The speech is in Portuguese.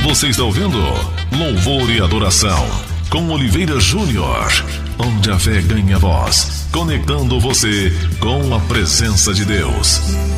Você está ouvindo Louvor e Adoração com Oliveira Júnior, onde a fé ganha voz, conectando você com a presença de Deus.